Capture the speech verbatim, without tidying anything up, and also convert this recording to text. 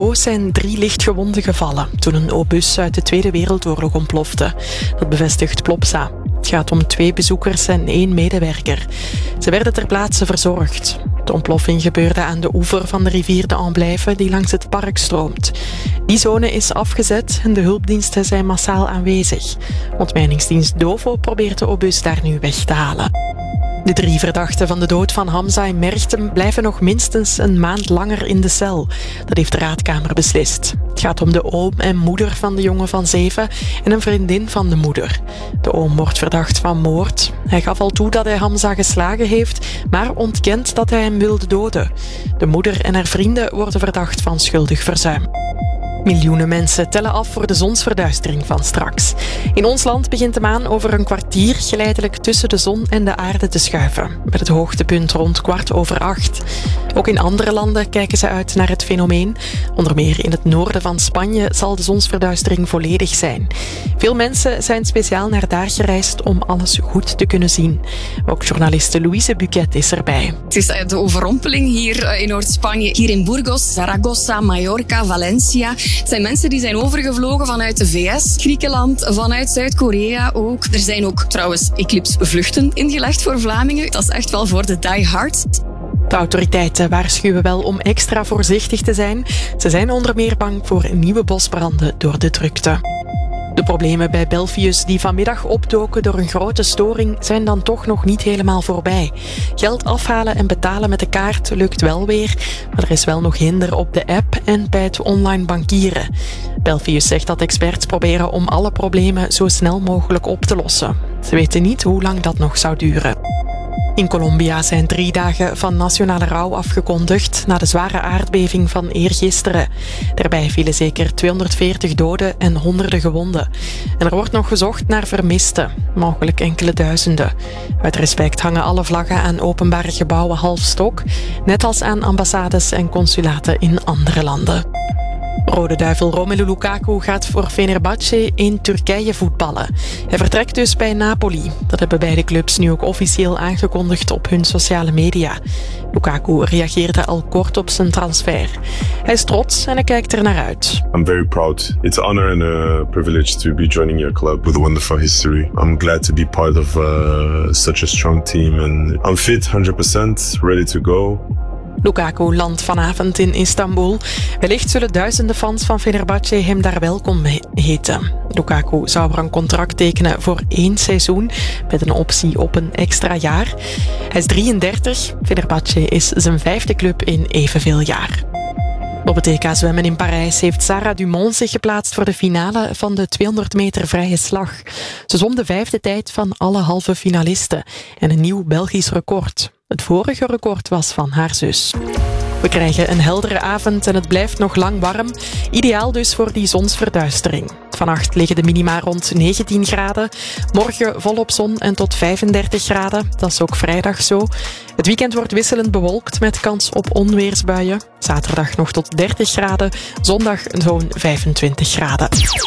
Chicago zijn drie lichtgewonden gevallen toen een obus uit de Tweede Wereldoorlog ontplofte. Dat bevestigt Plopsa. Het gaat om twee bezoekers en één medewerker. Ze werden ter plaatse verzorgd. De ontploffing gebeurde aan de oever van de rivier de Amblijve die langs het park stroomt. Die zone is afgezet en de hulpdiensten zijn massaal aanwezig. Ontmijningsdienst Dovo probeert de obus daar nu weg te halen. De drie verdachten van de dood van Hamza in Merchtem blijven nog minstens een maand langer in de cel. Dat heeft de raadkamer beslist. Het gaat om de oom en moeder van de jongen van zeven en een vriendin van de moeder. De oom wordt verdacht van moord. Hij gaf al toe dat hij Hamza geslagen heeft, maar ontkent dat hij hem wilde doden. De moeder en haar vrienden worden verdacht van schuldig verzuim. Miljoenen mensen tellen af voor de zonsverduistering van straks. In ons land begint de maan over een kwartier geleidelijk tussen de zon en de aarde te schuiven, met het hoogtepunt rond kwart over acht. Ook in andere landen kijken ze uit naar het fenomeen. Onder meer in het noorden van Spanje zal de zonsverduistering volledig zijn. Veel mensen zijn speciaal naar daar gereisd om alles goed te kunnen zien. Ook journaliste Louise Buquet is erbij. Het is de overrompeling hier in Noord-Spanje. Hier in Burgos, Zaragoza, Mallorca, Valencia. Het zijn mensen die zijn overgevlogen vanuit de V S, Griekenland, vanuit Zuid-Korea ook. Er zijn ook trouwens eclipsvluchten ingelegd voor Vlamingen. Dat is echt wel voor de diehards. De autoriteiten waarschuwen wel om extra voorzichtig te zijn. Ze zijn onder meer bang voor nieuwe bosbranden door de drukte. De problemen bij Belfius die vanmiddag opdoken door een grote storing zijn dan toch nog niet helemaal voorbij. Geld afhalen en betalen met de kaart lukt wel weer, maar er is wel nog hinder op de app en bij het online bankieren. Belfius zegt dat experts proberen om alle problemen zo snel mogelijk op te lossen. Ze weten niet hoe lang dat nog zou duren. In Colombia zijn drie dagen van nationale rouw afgekondigd na de zware aardbeving van eergisteren. Daarbij vielen zeker tweehonderdveertig doden en honderden gewonden. En er wordt nog gezocht naar vermisten, mogelijk enkele duizenden. Uit respect hangen alle vlaggen aan openbare gebouwen half stok, net als aan ambassades en consulaten in andere landen. Rode duivel Romelu Lukaku gaat voor Fenerbahce in Turkije voetballen. Hij vertrekt dus bij Napoli. Dat hebben beide clubs nu ook officieel aangekondigd op hun sociale media. Lukaku reageerde al kort op zijn transfer. Hij is trots en hij kijkt er naar uit. I'm very proud. It's an honor and a privilege to be joining your club with a wonderful history. I'm glad to be part of uh, such a strong team and I'm fit one hundred percent, ready to go. Lukaku landt vanavond in Istanbul. Wellicht zullen duizenden fans van Fenerbahce hem daar welkom heten. Lukaku zou er een contract tekenen voor één seizoen met een optie op een extra jaar. Hij is drieëndertig. Fenerbahce is zijn vijfde club in evenveel jaar. Op het E K zwemmen in Parijs heeft Sarah Dumont zich geplaatst voor de finale van de tweehonderd meter vrije slag. Ze zwom de vijfde tijd van alle halve finalisten en een nieuw Belgisch record. Het vorige record was van haar zus. We krijgen een heldere avond en het blijft nog lang warm. Ideaal dus voor die zonsverduistering. Vannacht liggen de minima rond negentien graden. Morgen volop zon en tot vijfendertig graden. Dat is ook vrijdag zo. Het weekend wordt wisselend bewolkt met kans op onweersbuien. Zaterdag nog tot dertig graden. Zondag zo'n vijfentwintig graden.